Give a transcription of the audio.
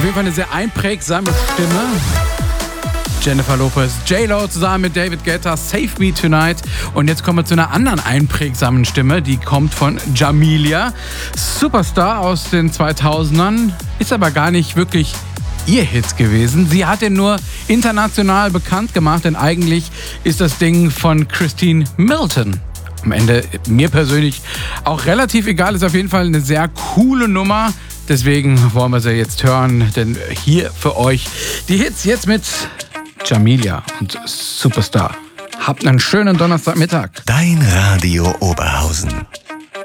jeden Fall eine sehr einprägsame Stimme. Jennifer Lopez, J-Lo zusammen mit David Guetta, Save Me Tonight. Und jetzt kommen wir zu einer anderen einprägsamen Stimme, die kommt von Jamelia. Superstar aus den 2000ern, ist aber gar nicht wirklich ihr Hit gewesen. Sie hat ihn nur international bekannt gemacht, denn eigentlich ist das Ding von Christine Milton. Am Ende mir persönlich auch relativ egal, ist auf jeden Fall eine sehr coole Nummer. Deswegen wollen wir sie jetzt hören, denn hier für euch die Hits jetzt mit Jamelia und Superstar. Habt einen schönen Donnerstagmittag. Dein Radio Oberhausen.